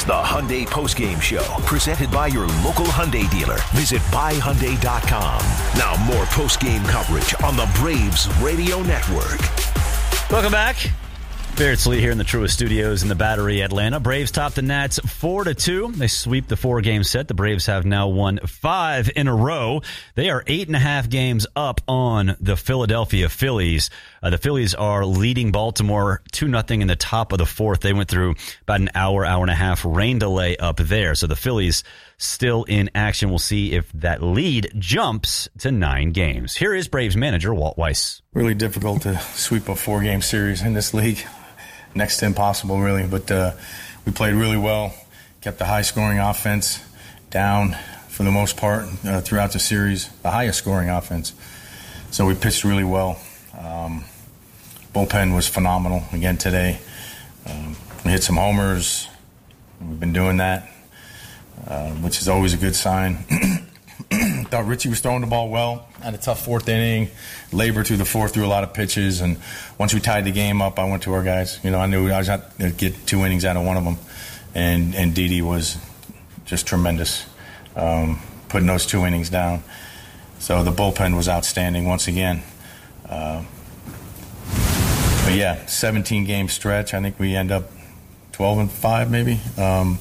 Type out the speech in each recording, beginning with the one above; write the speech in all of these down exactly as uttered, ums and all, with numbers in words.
The Hyundai Postgame Show, presented by your local Hyundai dealer. Visit buy hyundai dot com. Now more postgame coverage on the Braves Radio Network. Welcome back. Barrett Lee here in the Truist Studios in the Battery, Atlanta. Braves top the Nats four to two. They sweep the four-game set. The Braves have now won five in a row. They are eight and a half games up on the Philadelphia Phillies. Uh, the Phillies are leading Baltimore two nothing in the top of the fourth. They went through about an hour, hour and a half rain delay up there. So the Phillies still in action. We'll see if that lead jumps to nine games. Here is Braves manager Walt Weiss. Really difficult to sweep a four-game series in this league. Next to impossible, really. But uh, we played really well, kept the high-scoring offense down for the most part uh, throughout the series, the highest-scoring offense. So we pitched really well. Um, bullpen was phenomenal again today. Um, we hit some homers. We've been doing that, uh, which is always a good sign. Thought Richie was throwing the ball well. Had a tough fourth inning, labored through the fourth, threw a lot of pitches, and once we tied the game up, I went to our guys. You know, I knew I was going to get two innings out of one of them, and and Didi was just tremendous, um, putting those two innings down. So the bullpen was outstanding once again. Uh, but yeah, seventeen game stretch. I think we end up twelve and five, maybe. Um,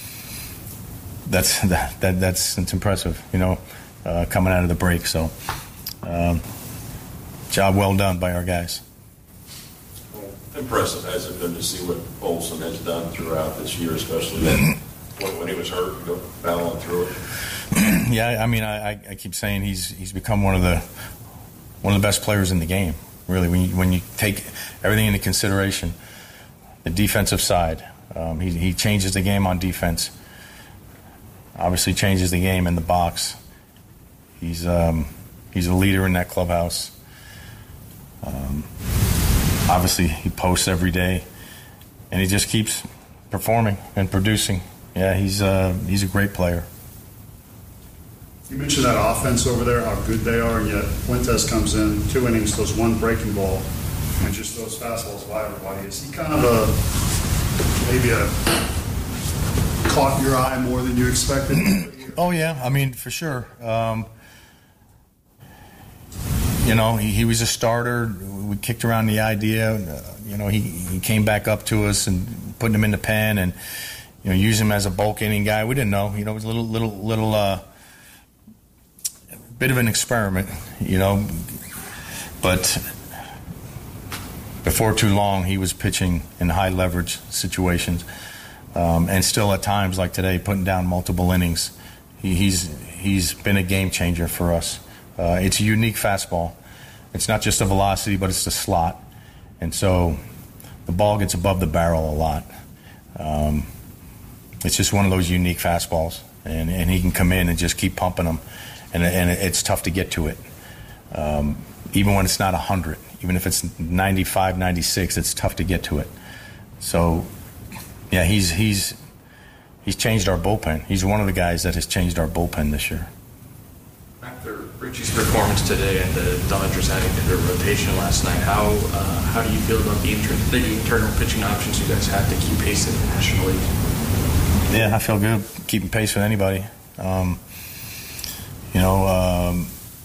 that's that, that that's that's impressive. You know. Uh, coming out of the break, so um, job well done by our guys. Well, impressive has it been to see what Olson has done throughout this year, especially that when, when he was hurt, you go battling through it. Yeah, I mean, I, I keep saying he's he's become one of the one of the best players in the game. Really, when you, when you take everything into consideration, the defensive side, um, he he changes the game on defense. Obviously, changes the game in the box. He's um, he's a leader in that clubhouse. Um, obviously, he posts every day, and he just keeps performing and producing. Yeah, he's uh, he's a great player. You mentioned that offense over there, how good they are, and yet Fuentes comes in, two innings, throws one breaking ball, and just throws fastballs by everybody. Is he kind of a maybe a caught your eye more than you expected? Oh yeah, I mean for sure. Um, You know, he, he was a starter. We kicked around the idea. Uh, you know, he, he came back up to us and putting him in the pen and, you know, use him as a bulk inning guy. We didn't know. You know, it was a little, little, little, uh, bit of an experiment, you know. But before too long, he was pitching in high leverage situations. Um, and still at times like today, putting down multiple innings. He, he's he's been a game changer for us. Uh, it's a unique fastball. It's not just a velocity, but it's the slot. And so the ball gets above the barrel a lot. Um, it's just one of those unique fastballs. And, and he can come in and just keep pumping them. And, and it's tough to get to it. Um, even when it's not one hundred. Even if it's ninety-five, ninety-six, it's tough to get to it. So, yeah, he's he's he's changed our bullpen. He's one of the guys that has changed our bullpen this year. After Richie's performance today and the Dodgers adding to their rotation last night, how uh, how do you feel about the, inter- the internal pitching options you guys have to keep pace in the National League? Yeah, I feel good keeping pace with anybody. Um, you know, um,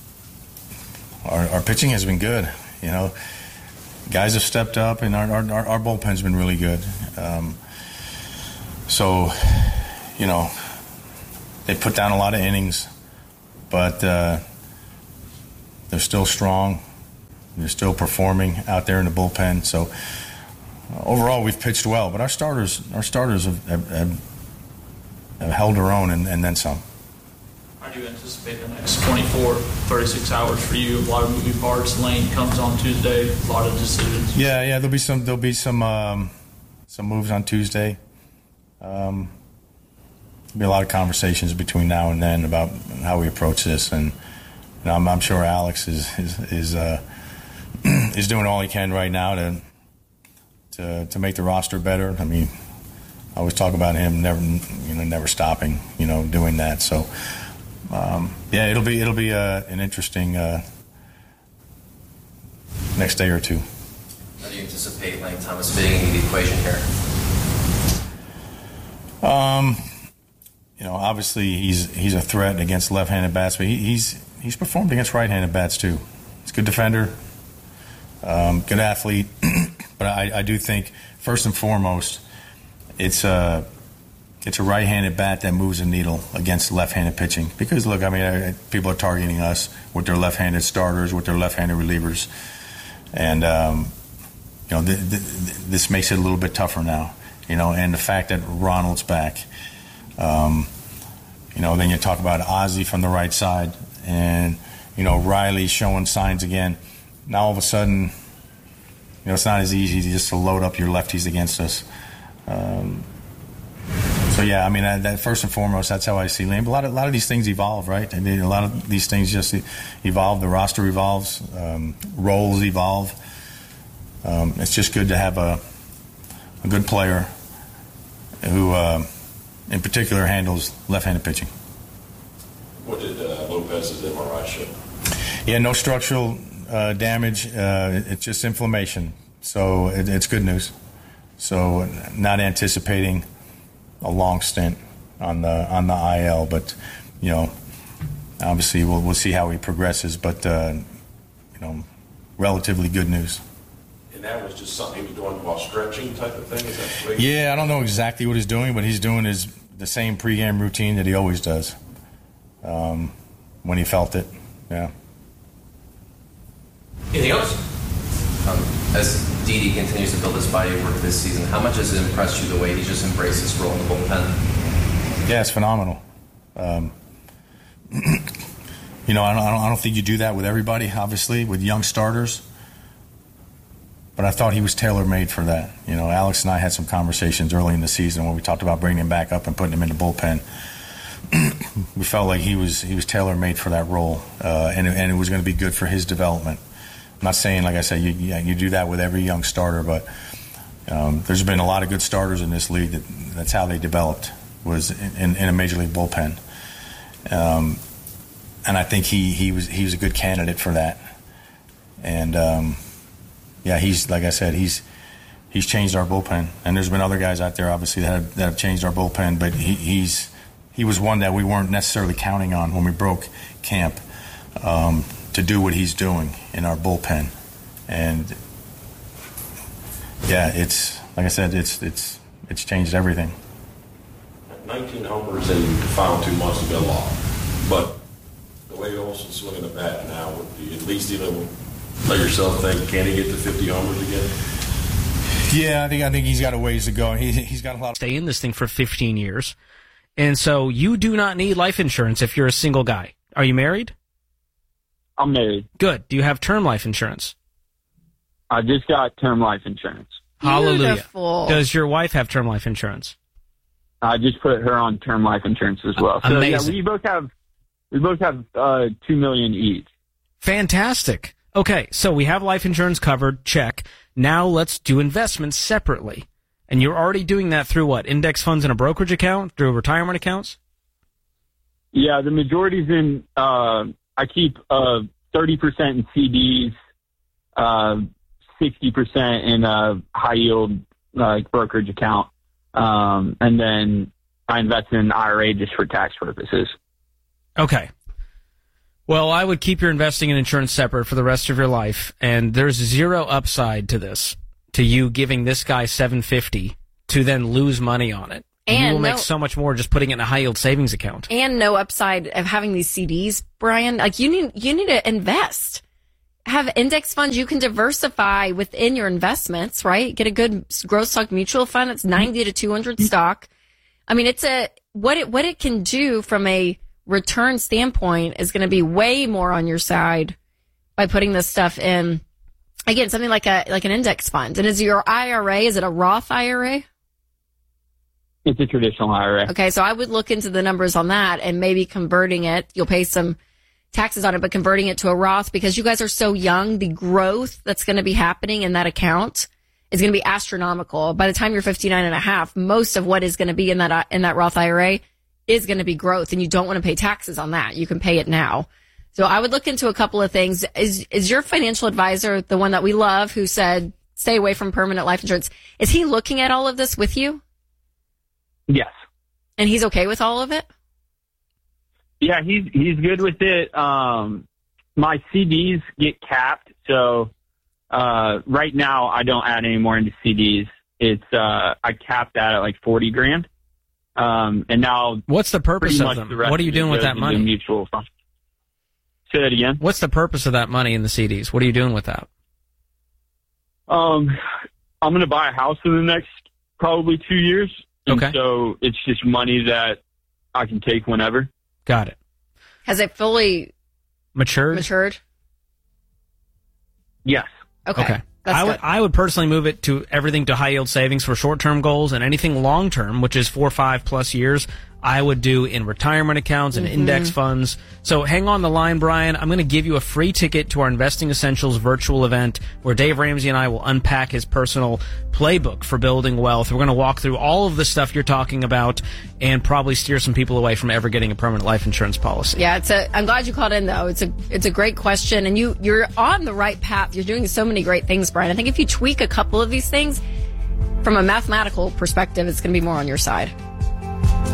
our, our pitching has been good. You know, guys have stepped up, and our our, our bullpen's been really good. Um, so, you know, they put down a lot of innings. But uh, they're still strong. They're still performing out there in the bullpen. So uh, overall, we've pitched well. But our starters, our starters have, have, have, have held their own and, and then some. How do you anticipate the next twenty-four, thirty-six hours for you? A lot of moving parts. Lane comes on Tuesday. A lot of decisions. Yeah, yeah. There'll be some. There'll be some. Um, some moves on Tuesday. Um, Be a lot of conversations between now and then about how we approach this, and you know, I'm, I'm sure Alex is is is, uh, is doing all he can right now to to to make the roster better. I mean, I always talk about him never you know never stopping you know doing that. So um, yeah, it'll be it'll be uh, an interesting uh, next day or two. How do you anticipate Lane Thomas fitting into the equation here? Um, you know, obviously he's he's a threat against left-handed bats, but he, he's he's performed against right-handed bats too. He's a good defender, um, good athlete, but I, I do think first and foremost, it's a it's a right-handed bat that moves the needle against left-handed pitching. Because look, I mean, I, people are targeting us with their left-handed starters, with their left-handed relievers, and um, you know, th- th- this makes it a little bit tougher now. You know, and the fact that Ronald's back, um, you know, then you talk about Ozzie from the right side, and you know, Riley showing signs again. Now all of a sudden, you know, it's not as easy just to load up your lefties against us. Um, so yeah, I mean, that, that first and foremost, that's how I see Liam. But a lot of a lot of these things evolve, right? I mean, a lot of these things just evolve. The roster evolves, um, roles evolve. Um, it's just good to have a a good player who, uh, in particular, handles left-handed pitching. What did uh, Lopez's M R I show? Yeah, no structural uh, damage. Uh, it's just inflammation. So it, it's good news. So not anticipating a long stint on the on the I L, but you know, obviously we'll we'll see how he progresses. But uh, you know, relatively good news. And that was just something he was doing while stretching type of thing? Is that right? Yeah, I don't know exactly what he's doing, but he's doing his the same pregame routine that he always does um, when he felt it. Yeah. Anything else? Um, as Didi continues to build his body of work this season, how much has it impressed you the way he just embraced this role in the bullpen? Yeah, it's phenomenal. Um, you know, I don't, I don't think you do that with everybody, obviously, with young starters. But I thought he was tailor-made for that. You know, Alex and I had some conversations early in the season when we talked about bringing him back up and putting him in the bullpen. We felt like he was he was tailor-made for that role, uh, and, and it was going to be good for his development. I'm not saying, like I said, you, you, you do that with every young starter, but um, there's been a lot of good starters in this league that that's how they developed, was in, in a major league bullpen. Um, and I think he, he was he was a good candidate for that. And um, yeah, he's like I said, he's he's changed our bullpen. And there's been other guys out there, obviously, that have, that have changed our bullpen. But he, he's he was one that we weren't necessarily counting on when we broke camp um, to do what he's doing in our bullpen. And yeah, it's like I said, it's it's it's changed everything. nineteen homers in the final two months have been a lot, but the way Olson's swinging the bat now, would you at least even let yourself think, can he get to fifty homers again? Yeah, I think I think he's got a ways to go. He, he's got a lot. Of- Stay in this thing for fifteen years, and so you do not need life insurance if you're a single guy. Are you married? I'm married. Good. Do you have term life insurance? I just got term life insurance. Hallelujah. Beautiful. Does your wife have term life insurance? I just put her on term life insurance as well. So Amazing. yeah, we both have we both have uh, two million each. Fantastic. Okay, so we have life insurance covered. Check. Now let's do investments separately. And you're already doing that through what? Index funds in a brokerage account? Through retirement accounts? Yeah, the majority's in. Uh, I keep uh, thirty percent in C Ds, uh, sixty percent in a high yield uh, brokerage account, um, and then I invest in an I R A just for tax purposes. Okay. Well, I would keep your investing in insurance separate for the rest of your life, and there's zero upside to this, to you giving this guy seven hundred fifty dollars to then lose money on it. And you will no, make so much more just putting it in a high yield savings account. And no upside of having these C Ds, Brian. Like you need, you need to invest. Have index funds you can diversify within your investments, right? Get a good growth stock mutual fund that's ninety to two hundred stock. I mean, it's a what it what it can do from a return standpoint is going to be way more on your side by putting this stuff in. Again, something like a like an index fund. And is your I R A, is it a Roth I R A? It's a traditional I R A. Okay, so I would look into the numbers on that and maybe converting it. You'll pay some taxes on it, but converting it to a Roth, because you guys are so young, the growth that's going to be happening in that account is going to be astronomical. By the time you're fifty-nine and a half, most of what is going to be in that in that Roth I R A is going to be growth, and you don't want to pay taxes on that. You can pay it now. So I would look into a couple of things. Is is your financial advisor, the one that we love, who said stay away from permanent life insurance, is he looking at all of this with you? Yes. And he's okay with all of it? Yeah, he's he's good with it. Um, my C Ds get capped, so uh, right now I don't add any more into C Ds. It's uh, I capped that at like forty grand. Um, and now, what's the purpose of them? The what are you doing with that money? Mutual fund. Say that again. What's the purpose of that money in the C Ds? What are you doing with that? Um, I'm going to buy a house in the next probably two years. And okay. So it's just money that I can take whenever. Got it. Has it fully matured? Matured. Yes. Okay. Okay. That's I would good. I would personally move it to everything to high yield savings for short term goals, and anything long term, which is four or five plus years, I would do in retirement accounts and Mhm. index funds. So hang on the line, Brian. I'm going to give you a free ticket to our Investing Essentials virtual event where Dave Ramsey and I will unpack his personal playbook for building wealth. We're going to walk through all of the stuff you're talking about and probably steer some people away from ever getting a permanent life insurance policy. Yeah, it's a. I'm glad you called in though. It's a. It's a great question, and you you're on the right path. You're doing so many great things, Brian. I think if you tweak a couple of these things, from a mathematical perspective, it's going to be more on your side.